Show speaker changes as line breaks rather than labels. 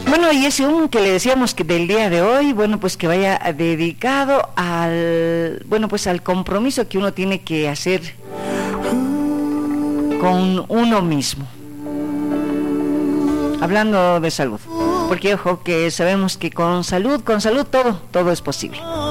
Bueno, y ese que le decíamos que del día de hoy, bueno, pues que vaya dedicado al, bueno, pues al compromiso que uno tiene que hacer con uno mismo. Hablando de salud, porque ojo que sabemos que con salud todo es posible.